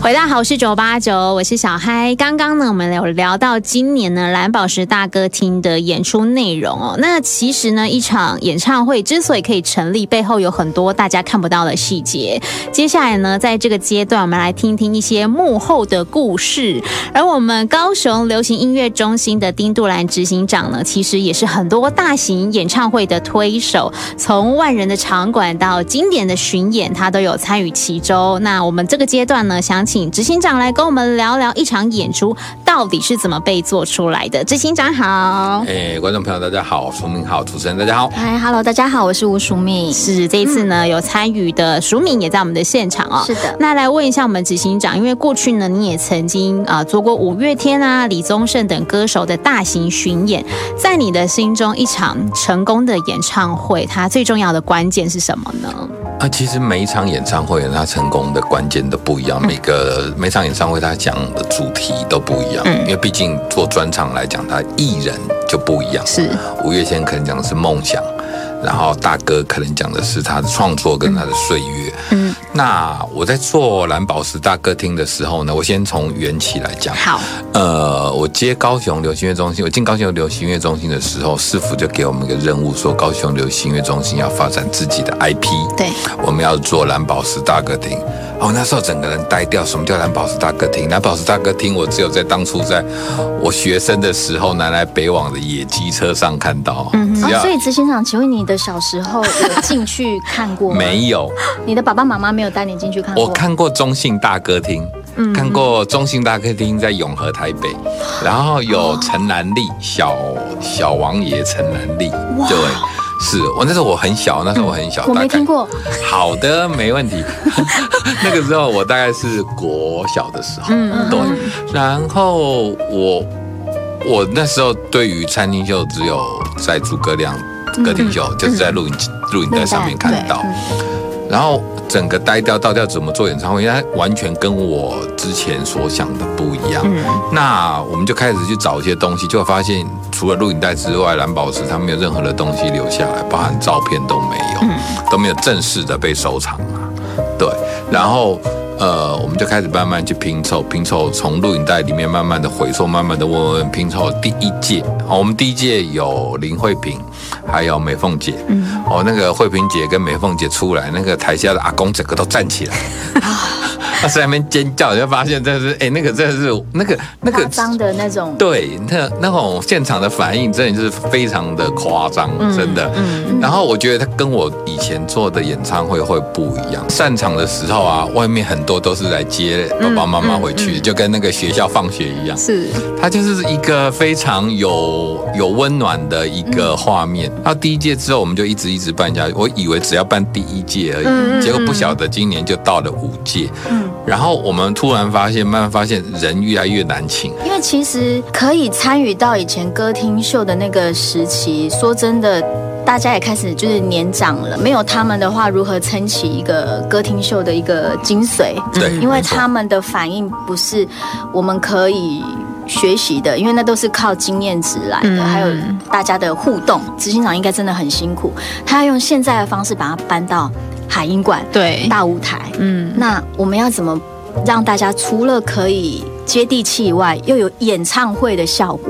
回到好事989，我是小嗨。刚刚呢，我们有聊到今年呢蓝宝石大歌厅的演出内容哦。那其实呢，一场演唱会之所以可以成立，背后有很多大家看不到的细节。接下来呢，在这个阶段，我们来听听一些幕后的故事。而我们高雄流行音乐中心的丁杜兰执行长呢，其实也是很多大型演唱会的推手，从万人的场馆到经典的巡演，他都有参与其中。那我们这个阶段呢，想请执行长来跟我们聊聊一场演出到底是怎么被做出来的。执行长好。 观众朋友大家好，淑敏好，主持人大家好。 Hello， 大家好，我是吴淑敏。 是这一次呢，有参与的淑敏也在我们的现场哦。 是的。 那来问一下我们执行长，因为过去呢，你也曾经做过五月天啊、李宗盛等歌手的大型巡演，在你的心中，一场成功的演唱会，它最重要的关键是什么呢？ 其实每一场演唱会，它成功的关键都不一样，每场演唱会它讲的主题都不一样，因为毕竟做专场来讲，它艺人就不一样。 是五月天可能讲的是梦想，然后大哥可能讲的是他的创作跟他的岁月。那我在做蓝宝石大歌厅的时候呢，我先从缘起来讲。 好， 我接高雄流行音乐中心，我进高雄流行音乐中心的时候，师傅就给我们一个任务，说高雄流行音乐中心要发展自己的 IP， 对， 我们要做蓝宝石大歌厅。那时候整个人呆掉，什么叫蓝宝石大歌厅？蓝宝石大歌厅，我只有在当初在我学生的时候，南来北往的野鸡车上看到。 所以执行长，请问你的小时候有进去看过吗？ 没有。 你的爸爸妈妈没有带你进去看过？ 我看过中信大歌厅，看过中信大歌厅在永和台北，然后有陈兰丽、小王爷陈兰丽，对。是我那时候我很小， 我没听过。 好的，没问题。那个时候我大概是国小的时候，对。然后我那时候对于餐厅秀只有在诸葛亮歌厅秀，就是在录影带上面看到，然后整个呆掉，到底要怎么做演唱会？因为它完全跟我之前所想的不一样。那我们就开始去找一些东西，就发现除了录影带之外，蓝宝石它没有任何的东西留下来，包含照片都没有，都没有正式的被收藏啊。对，然后我们就开始慢慢去拼凑，从录影带里面慢慢的回溯，慢慢的问拼凑第一届。我们第一届有林慧萍，还有美凤姐。那个慧萍姐跟美凤姐出来，那个台下的阿公整个都站起来。他在那边尖叫，你就发现真的是，那个真的是那个夸张的那种， 对，那种现场的反应真的就是非常的夸张，真的。然后我觉得他跟我以前做的演唱会会不一样，散场的时候啊，外面很多都是来接爸爸妈妈回去，就跟那个学校放学一样。是，它就是一个非常有温暖的一个画面。到第一届之后，我们就一直办下去。我以为只要办第一届而已，结果不晓得今年就到了5届。然后我们突然慢慢发现人越来越难请， 因为其实可以参与到以前歌厅秀的那个时期，说真的，大家也开始就是年长了，没有他们的话，如何撑起一个歌厅秀的一个精髓？ 对， 因为他们的反应不是我们可以学习的，因为那都是靠经验值来的，还有大家的互动。执行长应该真的很辛苦，他要用现在的方式把它搬到海音馆， 对， 大舞台。那我们要怎么让大家除了可以接地气以外，又有演唱会的效果？